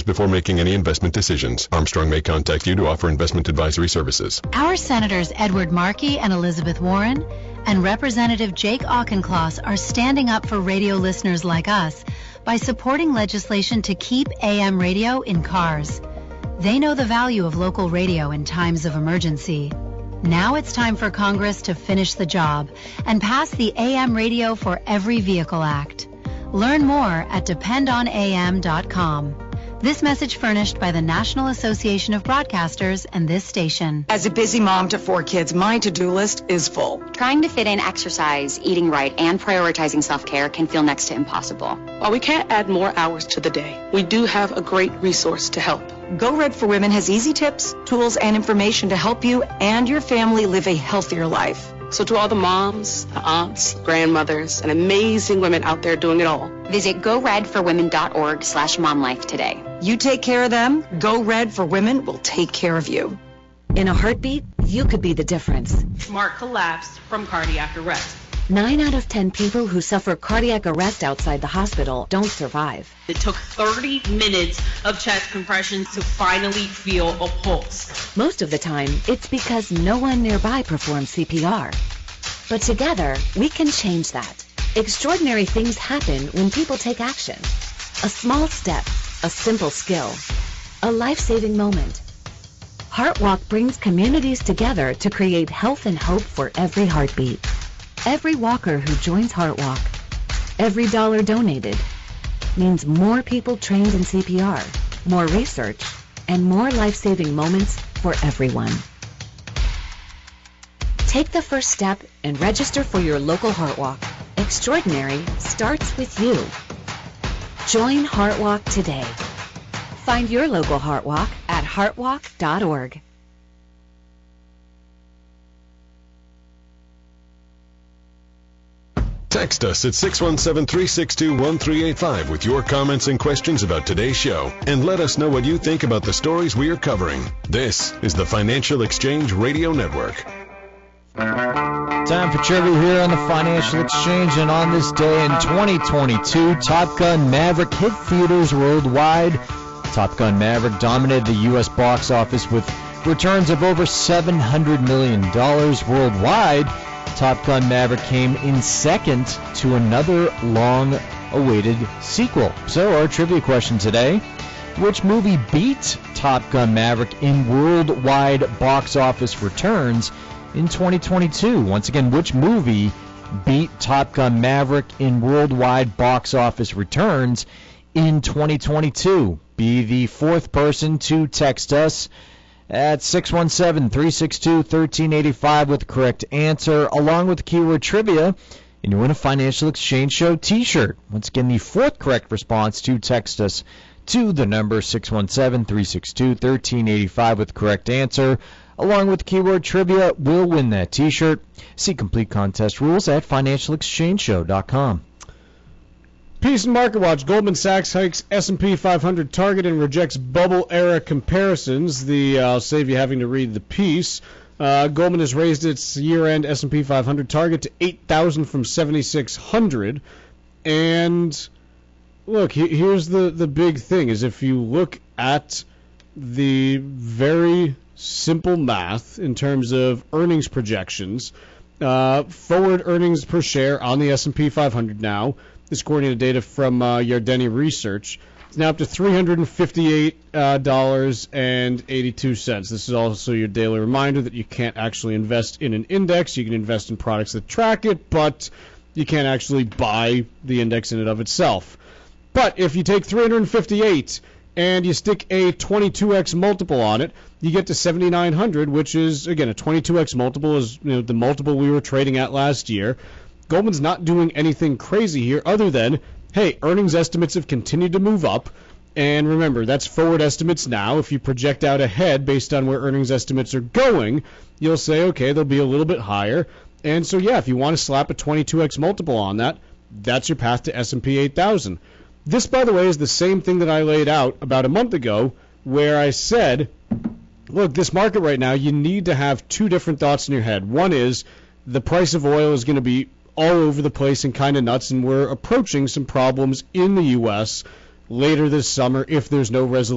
before making any investment decisions. Armstrong may contact you to offer investment advisory services. Our Senators Edward Markey and Elizabeth Warren and Representative Jake Auchincloss are standing up for radio listeners like us by supporting legislation to keep AM radio in cars. They know the value of local radio in times of emergency. Now it's time for Congress to finish the job and pass the AM Radio for Every Vehicle Act. Learn more at dependonam.com. This message furnished by the National Association of Broadcasters and this station. As a busy mom to 4 kids, my to-do list is full. Trying to fit in exercise, eating right, and prioritizing self-care can feel next to impossible. While we can't add more hours to the day, we do have a great resource to help. Go Red for Women has easy tips, tools, and information to help you and your family live a healthier life. So to all the moms, the aunts, grandmothers, and amazing women out there doing it all, visit goredforwomen.org/momlife today. You take care of them, Go Red for Women will take care of you. In a heartbeat, you could be the difference. Mark collapsed from cardiac arrest. 9 out of 10 people who suffer cardiac arrest outside the hospital don't survive. It took 30 minutes of chest compressions to finally feel a pulse. Most of the time, it's because no one nearby performs CPR. But together, we can change that. Extraordinary things happen when people take action. A small step, a simple skill, a life-saving moment. HeartWalk brings communities together to create health and hope for every heartbeat. Every walker who joins HeartWalk, every dollar donated, means more people trained in CPR, more research, and more life-saving moments for everyone. Take the first step and register for your local HeartWalk. Extraordinary starts with you. Join HeartWalk today. Find your local HeartWalk at heartwalk.org. Text us at 617-362-1385 with your comments and questions about today's show, and let us know what you think about the stories we are covering. This is the Financial Exchange Radio Network. Time for trivia here on the Financial Exchange, and on this day in 2022, Top Gun Maverick hit theaters worldwide. Top Gun Maverick dominated the U.S. box office with returns of over $700 million worldwide. Top Gun Maverick came in second to another long-awaited sequel. So our trivia question today, which movie beat Top Gun Maverick in worldwide box office returns in 2022? Once again, which movie beat Top Gun Maverick in worldwide box office returns in 2022? Be the fourth person to text us at 617-362-1385 with the correct answer, along with the keyword trivia, and you win a Financial Exchange Show t-shirt. Once again, the fourth correct response to text us to the number 617-362-1385 with the correct answer, along with the keyword trivia, will win that t-shirt. See complete contest rules at financialexchangeshow.com. Peace and Market Watch. Goldman Sachs hikes S&P 500 target and rejects bubble-era comparisons. I'll save you having to read the piece. Goldman has raised its year-end S&P 500 target to 8,000 from 7,600. And look, here's the big thing, is if you look at the very simple math in terms of earnings projections, forward earnings per share on the S&P 500 now, this according to data from Yardeni Research, it's now up to $358.82. This is also your daily reminder that you can't actually invest in an index. You can invest in products that track it, but you can't actually buy the index in and of itself. But if you take 358 and you stick a 22x multiple on it, you get to 7,900, which is, again, a 22x multiple is the multiple we were trading at last year. Goldman's not doing anything crazy here other than, hey, earnings estimates have continued to move up. And remember, that's forward estimates now. If you project out ahead based on where earnings estimates are going, you'll say, okay, they'll be a little bit higher. And so, yeah, if you want to slap a 22x multiple on that, that's your path to S&P 8,000. This, by the way, is the same thing that I laid out about a month ago where I said, look, this market right now, you need to have two different thoughts in your head. One is the price of oil is going to be all over the place and kind of nuts, and we're approaching some problems in the U.S. later this summer if there's no resolution